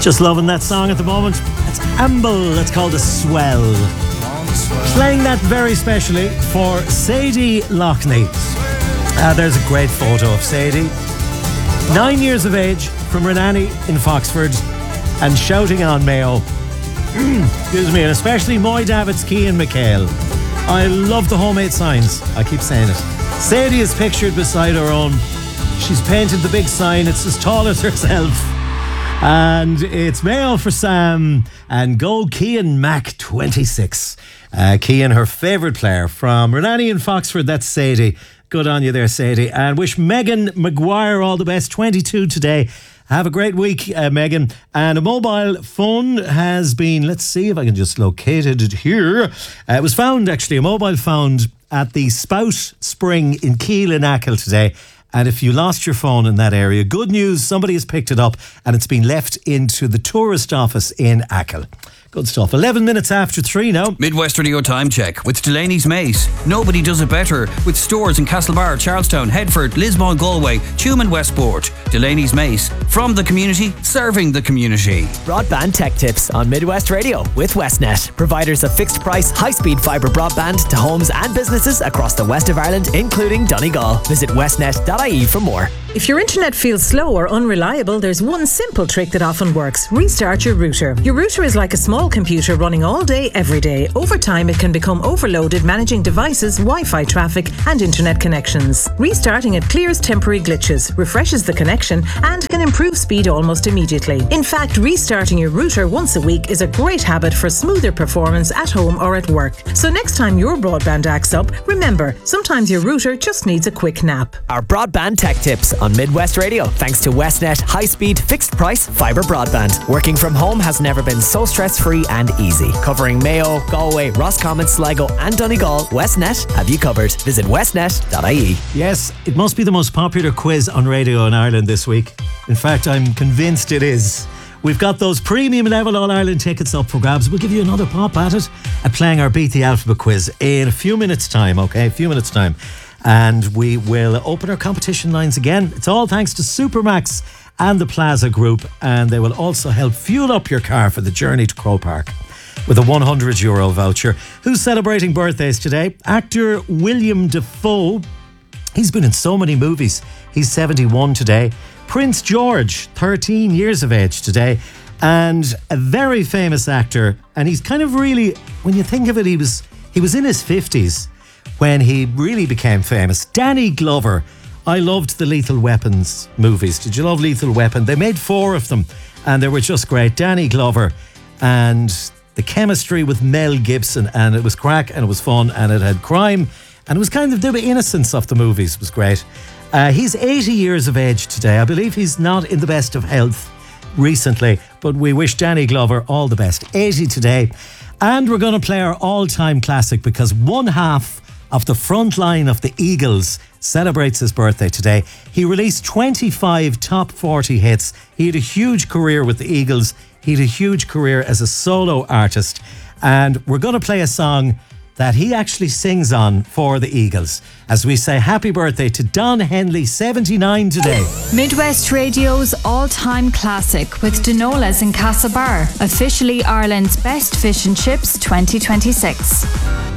Just loving that song at the moment. It's Amble. It's called A Swell. Playing that very specially for Sadie Loughney. There's a great photo of Sadie. 9 years of age from Renanie in Foxford and shouting on Mayo. Excuse me, and especially Moy Davids, Key and McHale. I love the homemade signs. I keep saying it. Sadie is pictured beside her own. She's painted the big sign. It's as tall as herself. And it's Mayo for Sam and go Cian Mac 26. Cian, her favourite player from Renanie in Foxford. That's Sadie. Good on you there, Sadie. And wish Megan Maguire all the best. 22 today. Have a great week, Megan. And a mobile phone has been, let's see if I can just locate it here. It was found, actually, a mobile found at the Spout Spring in Keele in Achill today. And if you lost your phone in that area, good news, somebody has picked it up and it's been left into the tourist office in Achill. Good stuff. 11 minutes after 3 now. Midwest Radio Time Check with Delaney's Mace. Nobody does it better. With stores in Castlebar, Charlestown, Headford, Lismore, Galway, Tuam and Westport. Delaney's Mace. From the community, serving the community. Broadband tech tips on Midwest Radio with Westnet. Providers of fixed price, high-speed fibre broadband to homes and businesses across the west of Ireland, including Donegal. Visit westnet.ie for more. If your internet feels slow or unreliable, there's one simple trick that often works. Restart your router. Your router is like a small computer running all day, every day. Over time, it can become overloaded managing devices, Wi-Fi traffic and internet connections. Restarting it clears temporary glitches, refreshes the connection and can improve speed almost immediately. In fact, restarting your router once a week is a great habit for smoother performance at home or at work. So next time your broadband acts up, remember, sometimes your router just needs a quick nap. Our broadband tech tips on Midwest Radio, thanks to Westnet high-speed, fixed-price fibre broadband. Working from home has never been so stress-free and easy. Covering Mayo, Galway, Roscommon, Sligo and Donegal, Westnet have you covered. Visit westnet.ie. Yes, it must be the most popular quiz on radio in Ireland this week. In fact, I'm convinced it is. We've got those premium level All-Ireland tickets up for grabs. We'll give you another pop at it at playing our Beat the Alphabet quiz in a few minutes' time, okay? A few minutes' time. And we will open our competition lines again. It's all thanks to Supermax and the Plaza Group, and they will also help fuel up your car for the journey to Croke Park with a €100 voucher. Who's celebrating birthdays today? Actor William Dafoe. He's been in so many movies. He's 71 today. Prince George, 13 years of age today. And a very famous actor, and he's kind of really, when you think of it, he was in his 50s when he really became famous. Danny Glover. I loved the Lethal Weapons movies. Did you love Lethal Weapon? They made 4 of them and they were just great. Danny Glover and the chemistry with Mel Gibson, and it was crack and it was fun and it had crime and it was kind of the innocence of the movies was great. He's 80 years of age today. I believe he's not in the best of health recently, but we wish Danny Glover all the best. 80 today. And we're going to play our all-time classic because one half of the front line of the Eagles celebrates his birthday today. He released 25 top 40 hits. He had a huge career with the Eagles. He had a huge career as a solo artist. And we're going to play a song that he actually sings on for the Eagles as we say happy birthday to Don Henley, 79 today. Midwest Radio's all-time classic with Denola's in Castlebar, officially Ireland's best fish and chips 2026.